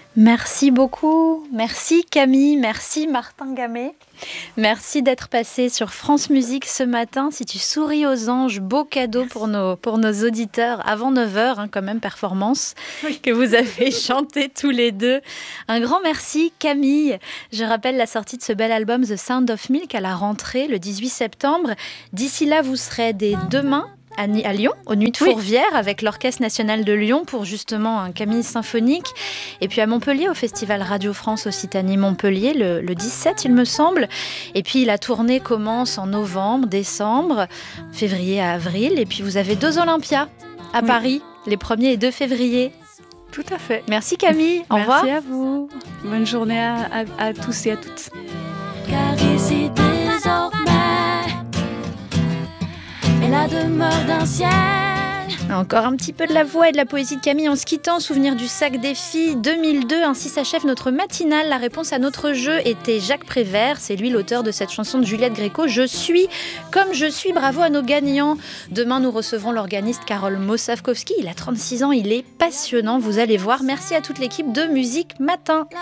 Merci beaucoup. Merci Camille, merci Martin Gamay. Merci d'être passé sur France Musique ce matin. Si tu souris aux anges, beau cadeau pour nos auditeurs avant 9h, quand même, performance que vous avez chanté tous les deux. Un grand merci Camille. Je rappelle la sortie de ce bel album The Sound of Milk à la rentrée le 18 septembre. D'ici là, vous serez dès demain à Lyon, aux Nuits de Fourvière, avec l'Orchestre National de Lyon pour justement un Camille symphonique. Et puis à Montpellier, au Festival Radio France Occitanie Montpellier, le 17, il me semble. Et puis la tournée commence en novembre, décembre, février à avril. Et puis vous avez 2 Olympias à Paris, les 1er et 2 février. Tout à fait. Merci Camille, au revoir. Merci à vous. Bonne journée à tous et à toutes. Car ici désormais est la demeure d'un ciel. Encore un petit peu de la voix et de la poésie de Camille en se quittant. Souvenir du sac des filles 2002. Ainsi s'achève notre matinale. La réponse à notre jeu était Jacques Prévert. C'est lui l'auteur de cette chanson de Juliette Gréco. Je suis comme je suis. Bravo à nos gagnants. Demain, nous recevrons l'organiste Karol Mossavkovski. Il a 36 ans. Il est passionnant. Vous allez voir. Merci à toute l'équipe de Musique Matin.